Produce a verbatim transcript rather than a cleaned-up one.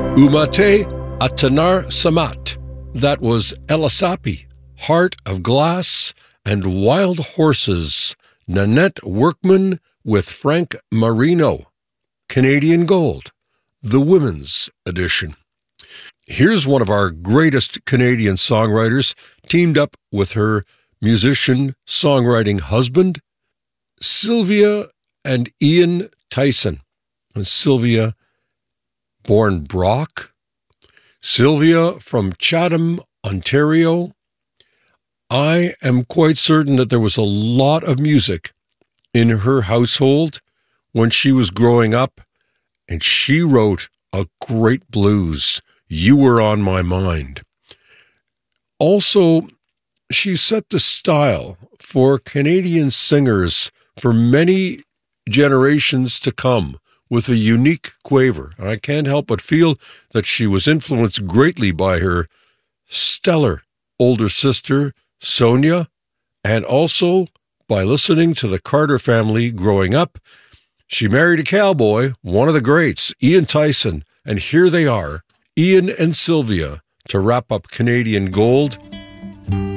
Umate Atanar Samat. That was Elasapi, Heart of Glass, and Wild Horses, Nanette Workman with Frank Marino. Canadian Gold, the women's edition. Here's one of our greatest Canadian songwriters, teamed up with her musician-songwriting husband, Sylvia and Ian Tyson. And Sylvia, born Brock. Sylvia from Chatham, Ontario. I am quite certain that there was a lot of music in her household when she was growing up, and she wrote a great blues, You Were on My Mind. Also, she set the style for Canadian singers for many generations to come with a unique quaver. And I can't help but feel that she was influenced greatly by her stellar older sister, Sonia, and also by listening to the Carter family growing up. She married a cowboy, one of the greats, Ian Tyson, and here they are, Ian and Sylvia, to wrap up Canadian Gold.